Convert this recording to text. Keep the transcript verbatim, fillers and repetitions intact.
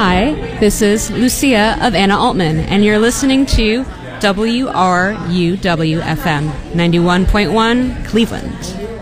Hi, this is Lucia of Anna Altman, and you're listening to W R U W F M ninety-one point one Cleveland.